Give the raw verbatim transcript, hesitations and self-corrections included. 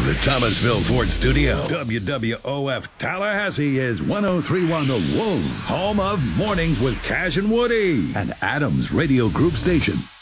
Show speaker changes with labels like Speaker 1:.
Speaker 1: the Thomasville Ford Studio. W W O F Tallahassee is one oh three point one The Wolf, home of Mornings with Cash and Woody, an Adams Radio Group station.